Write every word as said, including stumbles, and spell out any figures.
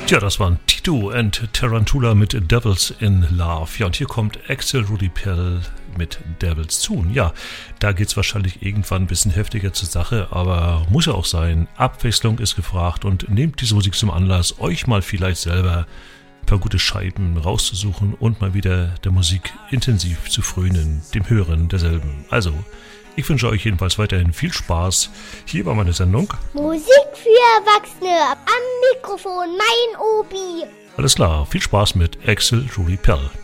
Tja, das waren Tito and Tarantula mit Devils in Love. Ja, und hier kommt Axel Rudi Pell mit Devils Soon. Ja, da geht's wahrscheinlich irgendwann ein bisschen heftiger zur Sache, aber muss ja auch sein. Abwechslung ist gefragt und nehmt diese Musik zum Anlass, euch mal vielleicht selber ein paar gute Scheiben rauszusuchen und mal wieder der Musik intensiv zu frönen, dem Hören derselben. Also, ich wünsche euch jedenfalls weiterhin viel Spaß hier bei meiner Sendung Musik für Erwachsene. Am Mikrofon mein Obi. Alles klar, viel Spaß mit Axel Rudi Pell.